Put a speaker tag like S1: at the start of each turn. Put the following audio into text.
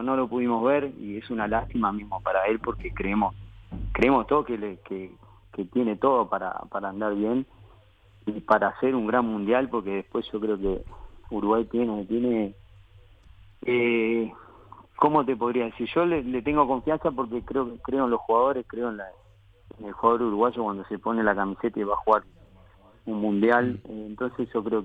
S1: no lo pudimos ver y es una lástima mismo para él porque creemos todos que tiene todo para andar bien y para hacer un gran mundial, porque después yo creo que Uruguay tiene ¿cómo te podría decir? Yo le tengo confianza porque creo en los jugadores, creo en el jugador uruguayo cuando se pone la camiseta y va a jugar un mundial, entonces yo creo